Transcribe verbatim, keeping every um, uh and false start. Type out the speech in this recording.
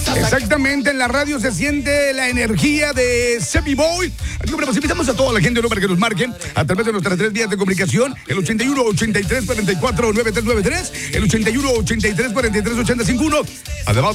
Exactamente, en la radio se siente la energía de Sebi Boy. Así que pues invitamos a toda la gente, ¿no?, para que nos marquen a través de nuestras tres vías de comunicación, el ochenta y uno, ochenta y tres, cuarenta y cuatro, noventa y tres noventa y tres, el ochenta y uno, ochenta y tres, cuarenta y tres, ochenta y cinco uno. Además,